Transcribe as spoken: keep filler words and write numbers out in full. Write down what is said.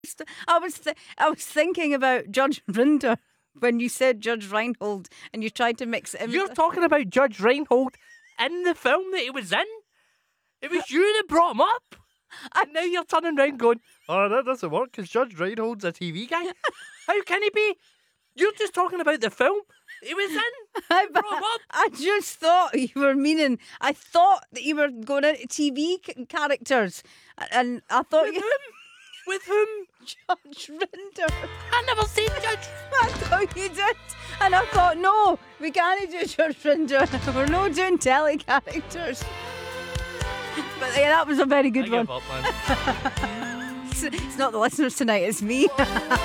I was th- I was thinking about Judge Rinder when you said Judge Reinhold and you tried to mix it in. You're talking about Judge Reinhold in the film that he was in. It was you that brought him up. And now you're turning around going, oh, that doesn't work because Judge Reinhold's a T V guy. How can he be? You're just talking about the film he was in. I, brought him up. I just thought you were meaning. I thought that you were going into T V c- characters, and I thought With you. whom? With whom? Judge Rinder. I never seen Judge. I thought you did, and I thought no, we can't do Judge Rinder. We're not doing telly characters. But yeah, that was a very good I one. give up, man. It's not the listeners tonight, it's me.